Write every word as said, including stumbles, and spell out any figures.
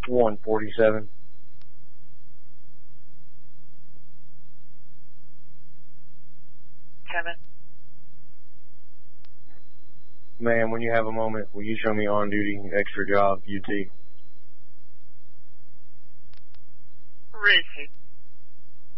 one forty-seven. Kevin? Ma'am, when you have a moment, will you show me on-duty extra job, U T? Ricky.